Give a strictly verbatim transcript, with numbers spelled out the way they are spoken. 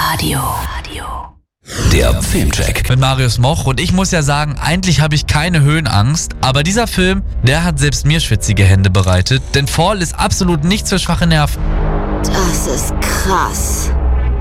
Radio. Der Filmcheck mit Marius Moch. Und ich muss ja sagen, eigentlich habe ich keine Höhenangst, aber dieser Film, der hat selbst mir schwitzige Hände bereitet, denn Fall ist absolut nichts für schwache Nerven. Das ist krass.